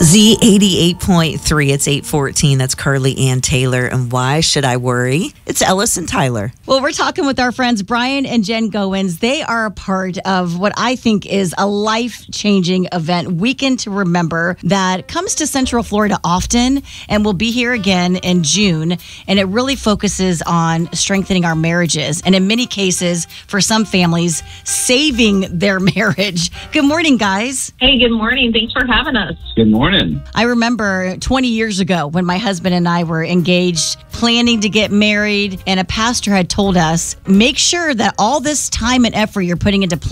Z88.3, it's 8:14. That's Carly Ann Taylor. And why should I worry? It's Ellis and Tyler. Well, we're talking with our friends Brian and Jen Goins. They are a part of what I think is a life-changing event, Weekend to Remember, that comes to Central Florida often and will be here again in June. And it really focuses on strengthening our marriages. And in many cases, for some families, saving their marriage. Good morning, guys. Hey, good morning. Thanks for having us. Good morning. I remember 20 years ago when my husband and I were engaged, planning to get married, and a pastor had told us, make sure that all this time and effort you're putting into